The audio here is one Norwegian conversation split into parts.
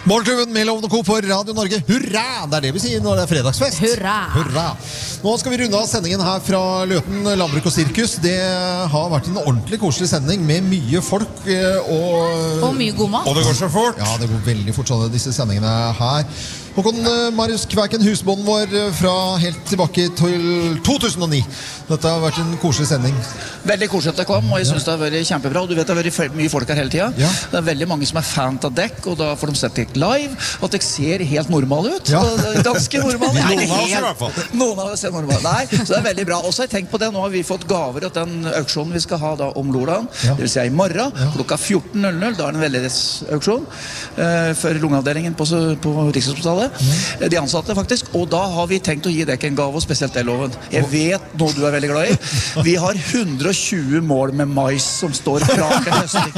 Morgenklubben med Lovende Co på Radio Norge. Hurra! Det det vi sier når det fredagsfest. Hurra! Hurra! Nå skal vi runde av sendingen her fra Løten Landbruk og Sirkus. Det har vært en ordentlig koselig sending med mye folk og mye god mat. Og det går så fort. Ja, det går veldig fort sånn disse sendingene her. Håkon Marius Kvæken, husbonden vår fra helt tilbake til 2009. Dette har vært en koselig sending. Veldig koselig at det kom, og jeg synes det har vært kjempebra. Du vet det har vært mye folk her hele tiden. Ja. Det er veldig mange som er fan av dekk, og da får de sett dekk live, og at dekk ser helt normal ut. Ja. Ganske normal. Noen av oss i hvert fall. Noen av oss ser normal. Nei, så det er veldig bra. Også har jeg tenkt på det, nå har vi fått gaver til den auksjonen vi skal ha da om lørdagen. Ja. Det vil si i morgen, klokka 14.00, da er det en veldedighetsauktion for lungeavdelingen på Rikshospitalet. De ansatte faktisk, og da har vi tenkt å gi deg en gave, og spesielt det, Loven. Jeg vet noe du er veldig glad i. Vi har 120 mål med mais som står klar til høsting.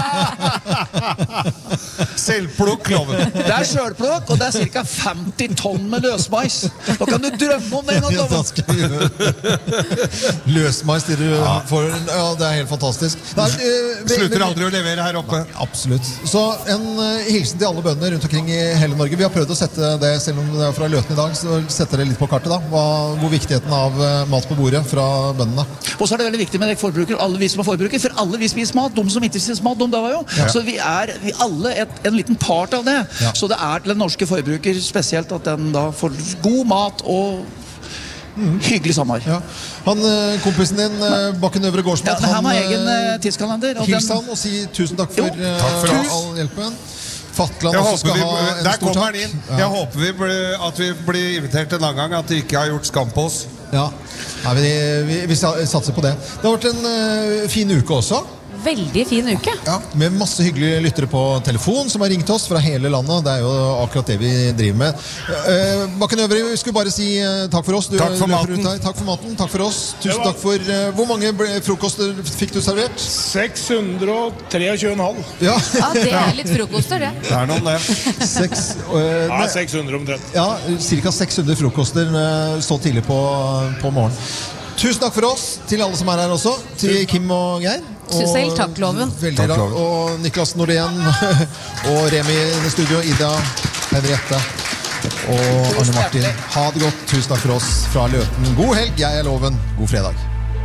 Selvplukk, Loven. Det er selvplukk, og det er cirka 50 tonn med løsmais. Nå kan du drømme om det en gang, Loven. Løsmais til du får. Ja, det er helt fantastisk. Slutter aldri å levere her oppe. Absolutt. Så en hilsen til alle bønder rundt omkring i hele Norge. Vi har prøvd å sette det, selv om det er fra Løten i dag, så setter det litt på kartet da. Hvor viktigheten av mat på bordet fra bøndene. Og så er det veldig viktig med deg forbruker, alle vi som er forbruker, for alle vi spiser mat, de som ikke spiser mat, de dør jo. Ja. Så vi alle en liten part av det. Ja. Så det er til den norske forbruker spesielt at den da får god mat og hyggelig sommer. Ja. Kompisen din, Bakken Øvre Gårdsmat, han har egen tidskalender. Hils han og si tusen takk for all hjelpen. Fatland også skal ha en stor takk. Jeg håper at vi blir invitert en annen gang, at de ikke har gjort skam på oss. Ja, vi satser på det. Det har vært en fin uke også. Veldig fin uke. Ja, med masse hyggelige lyttere på telefon som har ringt oss fra hele landet. Det er jo akkurat det vi driver med. Bakken Øvre, vi skulle bare si takk for oss. Takk for maten. Takk for maten, takk for oss. Tusen takk for... Hvor mange frokoster fikk du servert? 623,5. Ja, det er litt frokoster, det. Det er noen det. 600 omtrent. Ja, cirka 600 frokoster så tidlig på morgenen. Tusen takk for oss, til alle som er her også. Til Kim og Geir. Selv takk, Loven. Veldig bra. Og Niklas Nordén og Remi i studio, Ida, Henriette og Arne Martin. Ha det godt. Tusen takk for oss fra Løten. God helg, jeg er Loven. God fredag.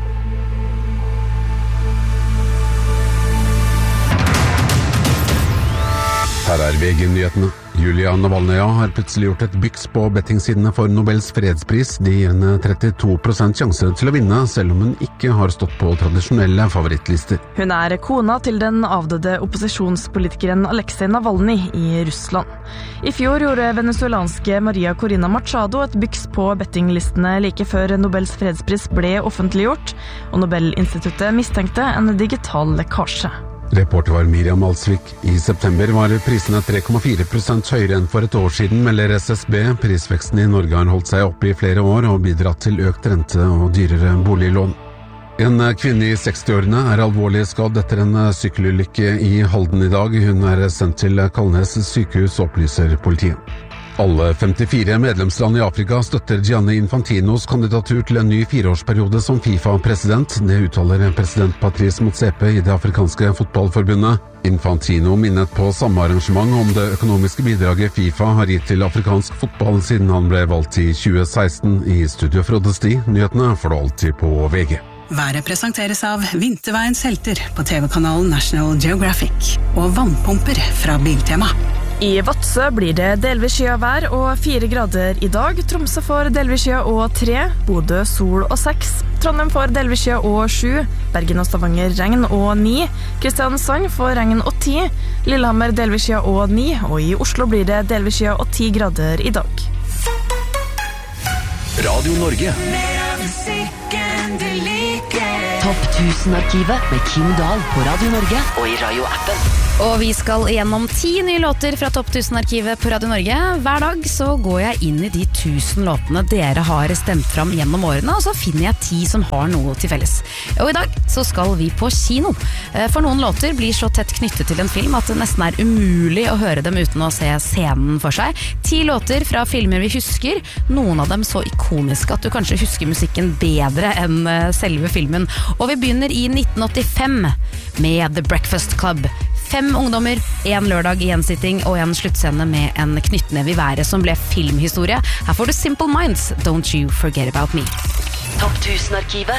Her er VG-nyhetene. Julia Navalnaya har plutselig gjort et byks på bettingsidene for Nobels fredspris. De gir henne 32% sjanser til å vinne, selv om hun ikke har stått på tradisjonelle favorittlister. Hun er kona til den avdøde opposisjonspolitikeren Alexei Navalny i Russland. I fjor gjorde venezuelanske Maria Corina Machado et byks på bettinglistene like før Nobels fredspris ble offentliggjort, og Nobelinstituttet mistenkte en digital lekkasje. Reporter var Miriam Alsvik. I september var prisene 3,4% høyere enn for et år siden, melder SSB. Prisveksten i Norge har holdt seg oppe i flere år og bidratt til økt rente og dyrere boliglån. En kvinne i 60-årene er alvorlig skadd etter en sykkelulykke i Halden i dag. Hun er sendt til Kalnes sykehus, opplyser politiet. Alle 54 medlemsland i Afrika støtter Gianni Infantinos kandidatur til en ny 4-årsperiode som FIFA-president. Det uttaler president Patrice Motsepe i det afrikanske fotballforbundet. Infantino minnet på samme arrangement om det økonomiske bidraget FIFA har gitt til afrikansk fotball siden han ble valgt i 2016. I studio Frode Sti, nyhetene får du alltid på VG. Været presenteres av Vinterveiens helter på TV-kanalen National Geographic og vannpumper fra Biltema. I Vadsø blir det delvis skyet vær og 4 grader i dag. Tromsø får delvis skyet og 3, Bodø sol og 6, Trondheim får delvis skyet og 7, Bergen og Stavanger regn og 9, Kristiansand får regn og 10, Lillehammer delvis skyet og 9, og i Oslo blir det delvis skyet og 10 grader i dag. Radio Norge. Topp 1000-arkivet med Kim Dahl på Radio Norge og i Radio-appen. Og vi skal gjennom 10 nye låter fra Topp 1000-arkivet på Radio Norge. Hver dag så går jeg inn i de 1000 låtene dere har stemt fram gjennom årene, og så finner jeg 10 som har noe til felles. Og i dag så skal vi på kino. For noen låter blir så tett knyttet til en film at det nesten er umulig å høre dem uten å se scenen for seg. 10 låter fra filmer vi husker, noen av dem så ikoniske at du kanskje husker musikken bedre enn selve filmen. Og vi begynner i 1985 med The Breakfast Club. 5 ungdommer, 1 lørdag i gjensitting og en sluttscene med en knyttneve i været som ble filmhistorie. Her får du Simple Minds, Don't You Forget About Me. Topp 1000-arkivet